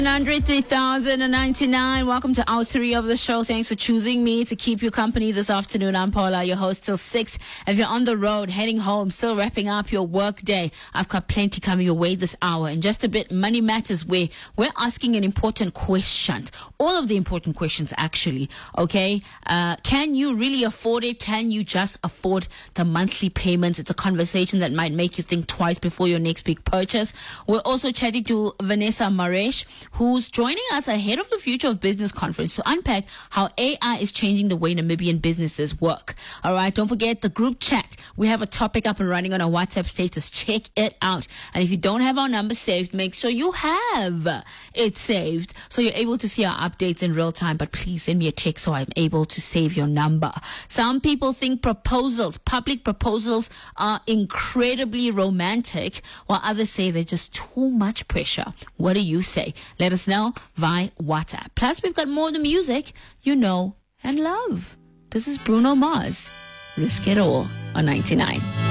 103,099. Welcome to hour 3 of the show. Thanks for choosing me to keep you company this afternoon. I'm Paula, your host till 6. If you're on the road, heading home, still wrapping up your work day, I've got plenty coming your way this hour. In just a bit, Money Matters, where we're asking an important question. All of the important questions, actually. Okay? Can you really afford it? Can you just afford the monthly payments? It's a conversation that might make you think twice before your next big purchase. We're also chatting to Vanessa Maresh, who's joining us ahead of the Future of Business conference to unpack how AI is changing the way Namibian businesses work. All right, don't forget the group chat. We have a topic up and running on our WhatsApp status. Check it out. And if you don't have our number saved, make sure you have it saved so you're able to see our updates in real time. But please send me a text so I'm able to save your number. Some people think public proposals are incredibly romantic, while others say they're just too much pressure. What do you say? Let us know via WhatsApp. Plus, we've got more of the music you know and love. This is Bruno Mars. Risk It All on 99.